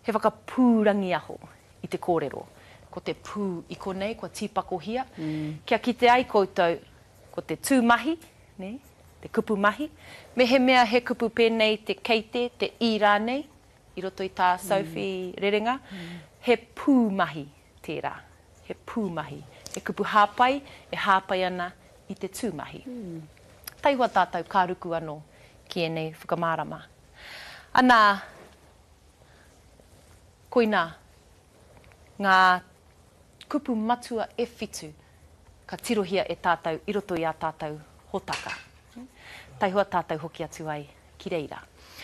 he whakapūrangi aho i te kōrero. Ko te pū i konei, ko tīpako hia. Kia kite ai koutou, ko te tūmahi, ne? Te kupu mahi. Me he mea he kupu pēnei te keite, te i rānei, i roto i tā Sophie rerenga. He pūmahi tērā. He pūmahi. He kupu hāpai, e hāpai ana i te tūmahi. Taihua tātou kāruku anō ki enei whakamārama. Anā, koina, ngā kupu matua e whitu, ka tirohia e tātou, i roto i a tātou hotaka. Taihua tātou hoki atu ai ki reira.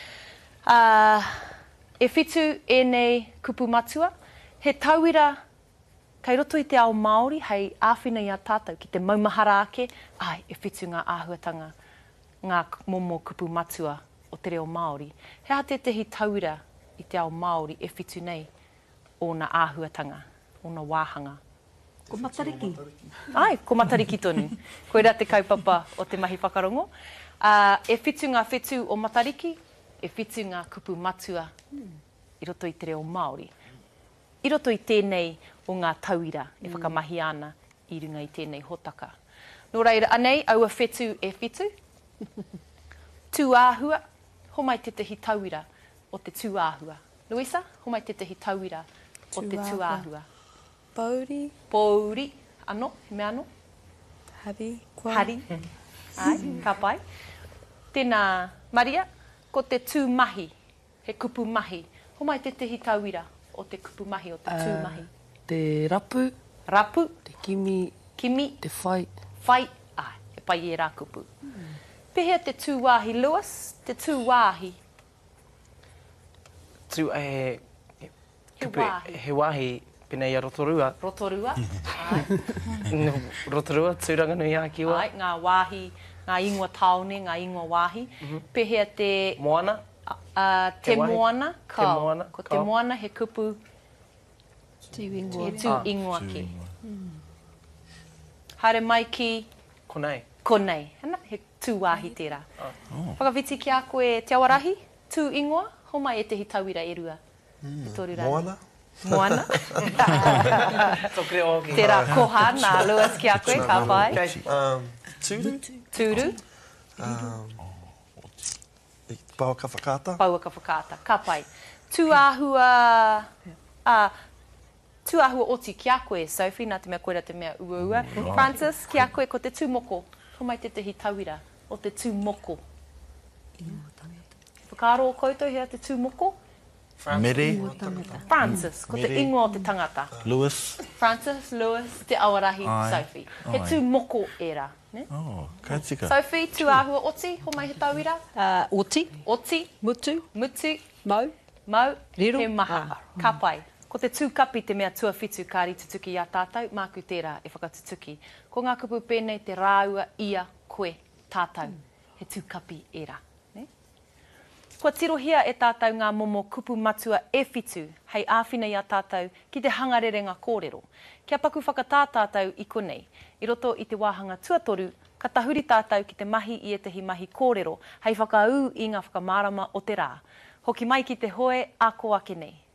E whitu e nei kupu matua, he tauira, kai roto i te ao Māori, hei āwhina i a tātou, ki te maumahara ake, ai, e whitu ngā āhuatanga, ngā momo kupu matua o te reo Māori. He ha te tehi tauira i te ao Māori e whitu nei o na āhuatanga, o na wāhanga. Ko matariki. Ai, ko matariki tonu. Koera te kaupapa o te mahi whakarongo. E whitu ngā whetu o matariki, e whitu ngā kupu matua i roto i te reo Māori. I roto i tēnei o ngā tauira e whakamahi ana i runga i tēnei hotaka. Nō reira, anei, aua whetu e whitu. Tū āhua, homai te tehi tauira o te tū āhua. Luisa, homai te tehi tauira o te tū āhua. Pauri. Pauri. Ano, he mea ano? Hari. Kwa. Hari. Ai, ka pai. Tēnā, Maria, ko te tū mahi, he kupu mahi. Homai te tehi tauira o te kupu mahi, o te tū mahi. Te rapu. Rapu. Te kimi. Kimi. Te whai. Whai. Ai, he pai e rā kupu. Pehea te tū wāhi, Lewis, te tū wāhi. Tū He wāhi. He wāhi, pēnei a Rotorua. Rotorua. Ai. Rotorua, tūranga nui a kiwa. Ai, ngā wāhi, ngā ingoa taone, ngā ingoa wāhi. Pehea te... Moana. Te moana, Te moana, ko te moana he kupu Tū ingoa. he tū ingoa ki. Haere mai ki Konei. konei. Hana, he tū wāhi tērā. Whakawhiti ki a koe te awarahi, tū ingoa, homai e tehi tauira e rua. Moana? Moana. Tokre oki. Tērā koha, nā Lewis ki a koe, ka pai. Tūru? Tūru, Paua ka whakata? paua ka whakata, ka pai. Tūāhua, tūāhua oti ki a koe, Sophie, nā te mea koera te mea ua. Francis, ki a koe ko te tūmoko. Homai te tehi tauira o te tūmoko. Whakaaro o koutou hea te tūmoko? Mere? Francis, ko te Mere. ingoa o te tangata. Lewis? Francis, Lewis, te awarahi, Ai. Sophie. He Ai. tūmoko era. Ne? Oh, ka tika. Sophie, tūāhua oti, homai he tauira? Oti. Oti, Mutu. mutu, Mau. mau, Riro. he maha. Ka pai. Ko te tūkapi te mea tuawhitu kāri tutuki i a tātou, māku tērā e whakatutuki. Ko ngā kupu pēnei te rāua ia koe tātou. He tūkapi era. Ne? Kua tirohia e tātou ngā momo kupu matua e whitu, hei āwhina i a tātou ki te hangarerenga kōrero. Kia paku whakatā tātou i konei, i roto i te wāhanga tuatoru, ka tahuri tātou ki te mahi i e tehi mahi kōrero, hei whakaū i ngā whakamārama o te rā. Hoki mai ki te hoe, a ko ake nei.